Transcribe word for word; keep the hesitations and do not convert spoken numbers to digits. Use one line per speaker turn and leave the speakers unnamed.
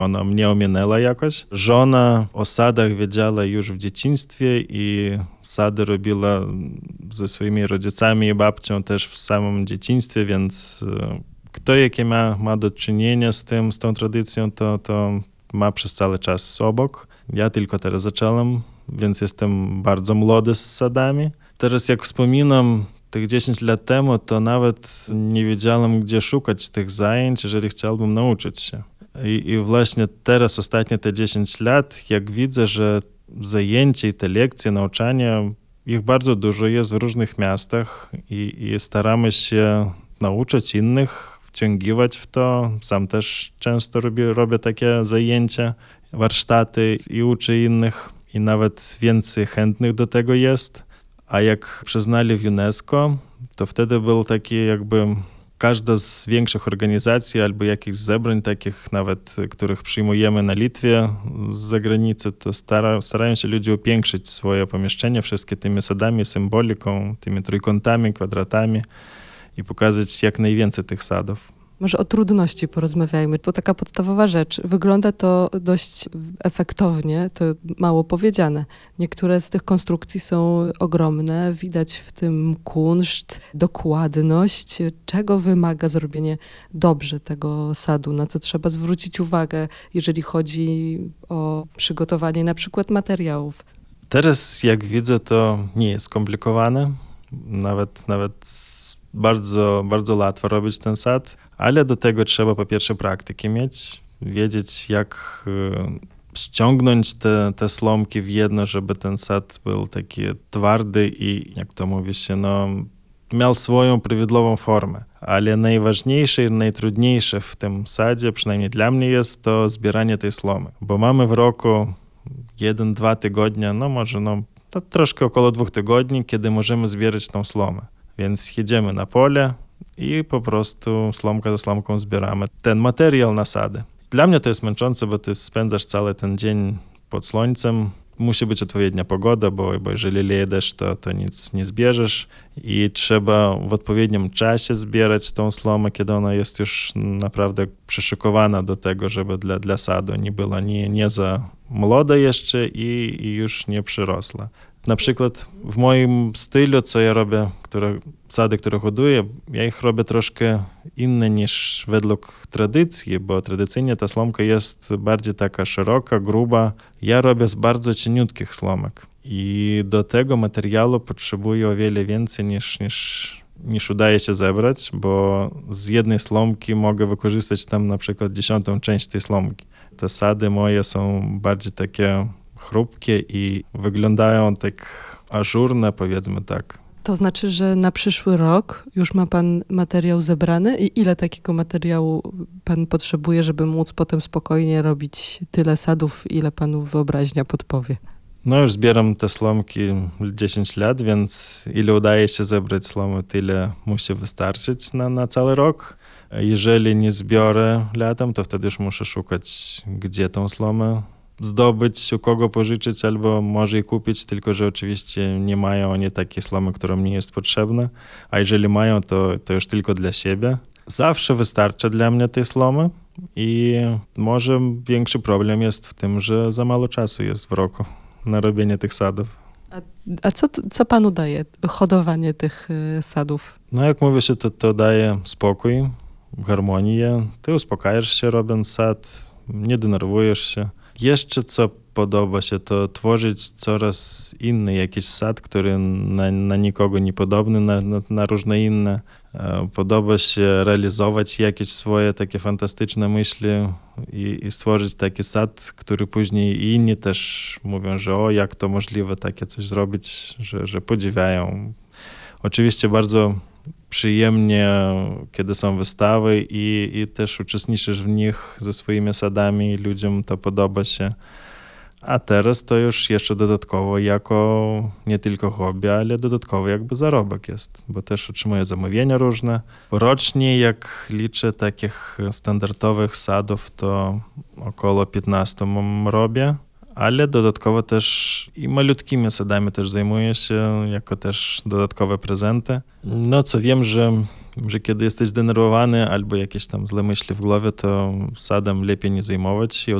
Ona mnie ominęła jakoś. Żona o sadach wiedziała już w dzieciństwie i sady robiła ze swoimi rodzicami i babcią też w samym dzieciństwie, więc kto jakie ma, ma do czynienia z tym, z tą tradycją, to, to ma przez cały czas obok. Ja tylko teraz zacząłem, więc jestem bardzo młody z sadami. Teraz jak wspominam tych dziesięć lat temu, to nawet nie wiedziałem, gdzie szukać tych zajęć, jeżeli chciałbym nauczyć się. I, I właśnie teraz, ostatnie te dziesięć lat, jak widzę, że zajęcia i te lekcje, nauczania, ich bardzo dużo jest w różnych miastach i, i staramy się nauczyć innych, wciągiwać w to. Sam też często robię, robię takie zajęcia, warsztaty i uczę innych i nawet więcej chętnych do tego jest. A jak przyznali w UNESCO, to wtedy był taki jakby każda z większych organizacji albo jakichś zebrań takich nawet, których przyjmujemy na Litwie z zagranicy, to stara, starają się ludzie upiększyć swoje pomieszczenia wszystkie tymi sadami, symboliką, tymi trójkątami, kwadratami i pokazać jak najwięcej tych sadów.
Może o trudności porozmawiajmy, bo taka podstawowa rzecz. Wygląda to dość efektownie, to mało powiedziane. Niektóre z tych konstrukcji są ogromne, widać w tym kunszt, dokładność. Czego wymaga zrobienie dobrze tego sadu, na co trzeba zwrócić uwagę, jeżeli chodzi o przygotowanie na przykład materiałów?
Teraz jak widzę, to nie jest skomplikowane. Nawet, nawet bardzo, bardzo łatwo robić ten sad. Ale do tego trzeba po pierwsze praktyki mieć, wiedzieć jak ściągnąć te, te slomki w jedno, żeby ten sad był taki twardy i jak to mówi się, no, miał swoją prawidłową formę. Ale najważniejsze i najtrudniejsze w tym sadzie, przynajmniej dla mnie jest to zbieranie tej slomy, bo mamy w roku jeden, dwa tygodnie, no może no, to troszkę około dwóch tygodni, kiedy możemy zbierać tą slomę. Więc jedziemy na pole i po prostu slomka za slomką zbieramy ten materiał na sady. Dla mnie to jest męczące, bo ty spędzasz cały ten dzień pod słońcem. Musi być odpowiednia pogoda, bo, bo jeżeli leje deszcz, to, to nic nie zbierzesz i trzeba w odpowiednim czasie zbierać tą slomę, kiedy ona jest już naprawdę przyszykowana do tego, żeby dla, dla sadu nie była nie, nie za młoda jeszcze i, i już nie przyrosła. Na przykład w moim stylu, co ja robię, które, sady, które hoduję, ja ich robię troszkę inne niż według tradycji, bo tradycyjnie ta slomka jest bardziej taka szeroka, gruba. Ja robię z bardzo cieniutkich slomek i do tego materiału potrzebuję o wiele więcej niż, niż, niż udaje się zebrać, bo z jednej slomki mogę wykorzystać tam na przykład dziesiątą część tej slomki. Te sady moje są bardziej takie chrupkie i wyglądają tak ażurne, powiedzmy tak.
To znaczy, że na przyszły rok już ma pan materiał zebrany i ile takiego materiału pan potrzebuje, żeby móc potem spokojnie robić tyle sadów, ile panu wyobraźnia podpowie?
No już zbieram te slomki dziesięć lat, więc ile udaje się zebrać slomy, tyle musi wystarczyć na, na cały rok. Jeżeli nie zbiorę latem, to wtedy już muszę szukać, gdzie tą slomę zdobyć, u kogo pożyczyć, albo może i kupić, tylko że oczywiście nie mają oni takiej slomy, która mi jest potrzebna, a jeżeli mają, to, to już tylko dla siebie. Zawsze wystarcza dla mnie tej slomy i może większy problem jest w tym, że za mało czasu jest w roku na robienie tych sadów.
A, a co, co panu daje hodowanie tych y, sadów?
No jak mówi się, to, to daje spokój, harmonię, ty uspokajasz się robiąc sad, nie denerwujesz się. Jeszcze co podoba się, to tworzyć coraz inny jakiś sad, który na, na nikogo nie podobny, na, na, na różne inne. Podoba się realizować jakieś swoje takie fantastyczne myśli i, i stworzyć taki sad, który później inni też mówią, że o, jak to możliwe takie coś zrobić, że, że podziwiają. Oczywiście bardzo przyjemnie, kiedy są wystawy i, i też uczestniczysz w nich ze swoimi sadami i ludziom to podoba się. A teraz to już jeszcze dodatkowo jako nie tylko hobby, ale dodatkowo jakby zarobek jest, bo też otrzymuję zamówienia różne. Rocznie jak liczę takich standardowych sadów, to około piętnaście robię, ale dodatkowo też i malutkimi sadami też zajmuję się, jako też dodatkowe prezenty. No co wiem, że że kiedy jesteś denerwowany albo jakieś tam złe myśli w głowie, to sadem lepiej nie zajmować się.